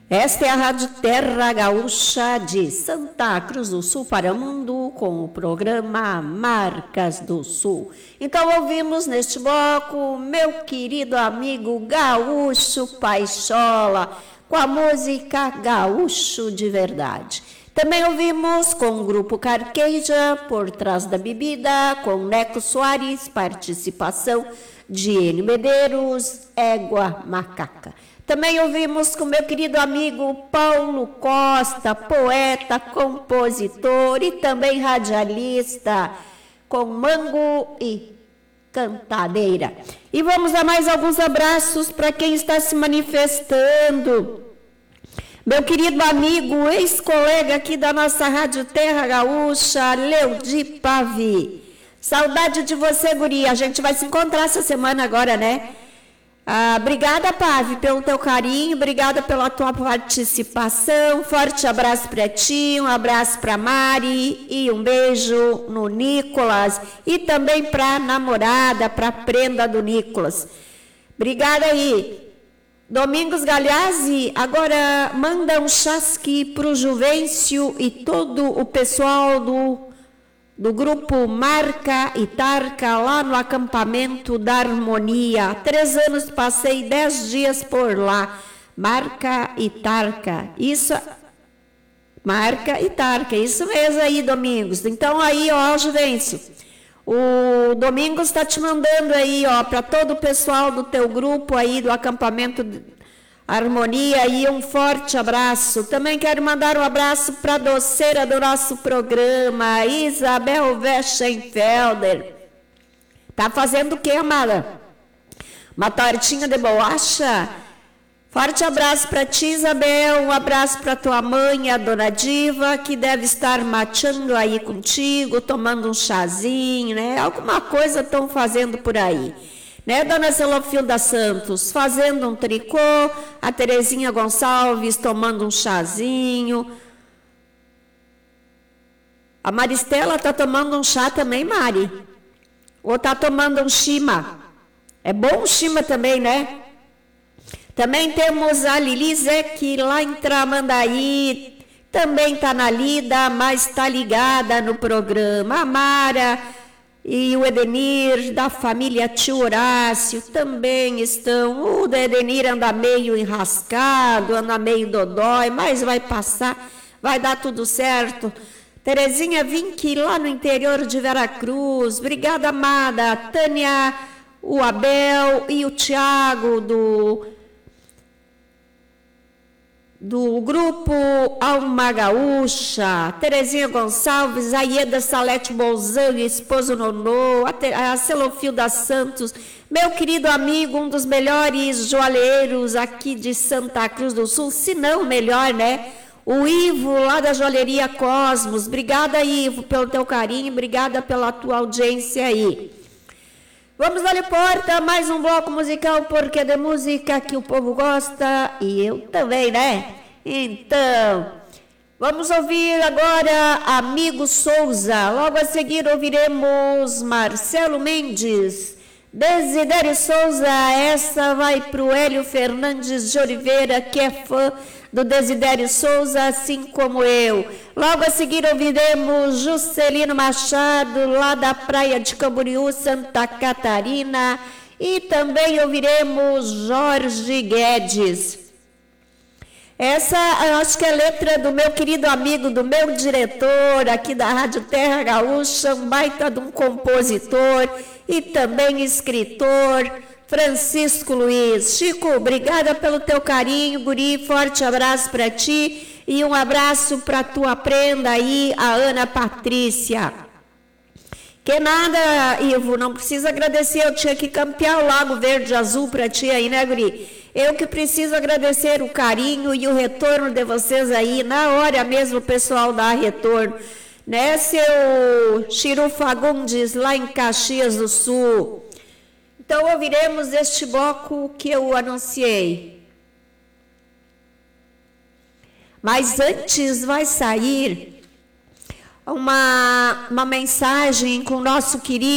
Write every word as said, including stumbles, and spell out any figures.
Esta é a Rádio Terra Gaúcha de Santa Cruz do Sul para o mundo, com o programa Marcas do Sul. Então ouvimos neste bloco meu querido amigo Gaúcho Paixola, com a música Gaúcho de Verdade. Também ouvimos com o grupo Carqueja, Por Trás da Bebida, com Neco Soares, participação de N. Medeiros, Égua Macaca. Também ouvimos com meu querido amigo Paulo Costa, poeta, compositor e também radialista, com Mango e Cantadeira. E vamos a mais alguns abraços para quem está se manifestando. Meu querido amigo, ex-colega aqui da nossa Rádio Terra Gaúcha, Leudi Pavi. Saudade de você, guria. A gente vai se encontrar essa semana agora, né? Ah, obrigada, Pavi, pelo teu carinho, obrigada pela tua participação. Forte abraço para ti, um abraço para Mari e um beijo no Nicolas e também para a namorada, para a prenda do Nicolas. Obrigada aí. Domingos Galhazzi, agora manda um chasque para o Juvencio e todo o pessoal do, do grupo Marca e Tarca lá no acampamento da Harmonia. Há três anos passei dez dias por lá. Marca e Tarca, isso, Marca e Tarca, isso mesmo aí, Domingos. Então aí, ó, Juvencio, o Domingos está te mandando aí, ó, para todo o pessoal do teu grupo aí do acampamento Harmonia aí, um forte abraço. Também quero mandar um abraço para a doceira do nosso programa, Isabel Weschenfelder. Tá fazendo o que, amada? Uma tortinha de bolacha? Forte abraço para ti, Isabel, um abraço para tua mãe, a dona Diva, que deve estar mateando aí contigo, tomando um chazinho, né? Alguma coisa estão fazendo por aí. Né, dona Zelofilda Santos, fazendo um tricô, a Terezinha Gonçalves tomando um chazinho. A Maristela está tomando um chá também, Mari? Ou está tomando um chima? É bom o chima também, né? Também temos a Lili Zec, lá em Tramandaí, também está na lida, mas está ligada no programa. A Mara e o Edenir, da família Tio Horácio, também estão. O Edenir anda meio enrascado, anda meio dodói, mas vai passar, vai dar tudo certo. Terezinha Vinck, lá no interior de Veracruz, obrigada, amada. A Tânia, o Abel e o Tiago, do... do grupo Alma Gaúcha, Terezinha Gonçalves, a Ieda Salete Bolzão, esposo Nonô, a, a Celofilda Santos, meu querido amigo, um dos melhores joalheiros aqui de Santa Cruz do Sul, se não melhor, né? O Ivo, lá da Joalheria Cosmos. Obrigada, Ivo, pelo teu carinho, obrigada pela tua audiência aí. Vamos dar porta, mais um bloco musical, porque é de música que o povo gosta e eu também, né? Então, vamos ouvir agora Amigo Souza. Logo a seguir ouviremos Marcelo Mendes, Desidério Souza. Essa vai para o Hélio Fernandes de Oliveira, que é fã do Desidério Souza, assim como eu. Logo a seguir ouviremos Juscelino Machado, lá da praia de Camboriú, Santa Catarina. E também ouviremos Jorge Guedes. Essa, eu acho que é a letra do meu querido amigo, do meu diretor aqui da Rádio Terra Gaúcha, um baita de um compositor e também escritor, Francisco Luiz. Chico, obrigada pelo teu carinho, guri, forte abraço para ti e um abraço para tua prenda aí, a Ana Patrícia. Que nada, Ivo, não precisa agradecer, eu tinha que campear o Lago Verde Azul para ti aí, né, guri? Eu que preciso agradecer o carinho e o retorno de vocês aí, na hora mesmo o pessoal dá retorno, né, seu Chiru Fagundes, lá em Caxias do Sul. Então, ouviremos este bloco que eu anunciei. Mas antes vai sair uma, uma mensagem com o nosso querido